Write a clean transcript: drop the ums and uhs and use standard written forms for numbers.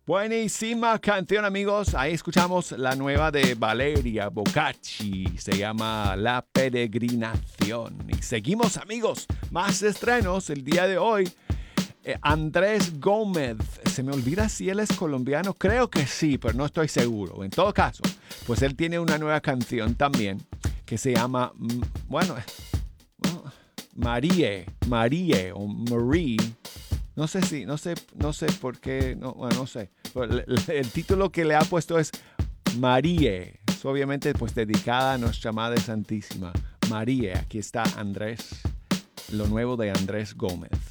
Buenísima canción, amigos. Ahí escuchamos la nueva de Valeria Bocacci. Se llama La Peregrinación. Y seguimos, amigos. Más estrenos el día de hoy. Andrés Gómez. Se me olvida si él es colombiano. Creo que sí, pero no estoy seguro. En todo caso, pues él tiene una nueva canción también que se llama, Marie o Marie. No sé por qué, no sé. El título que le ha puesto es Marie. Es obviamente pues dedicada a nuestra Madre Santísima. Marie, aquí está Andrés, lo nuevo de Andrés Gómez.